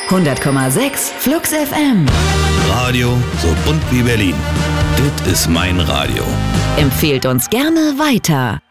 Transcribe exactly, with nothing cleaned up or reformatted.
hundert Komma sechs Flux F M. Radio so bunt wie Berlin. Dit ist mein Radio. Empfehlt uns gerne weiter.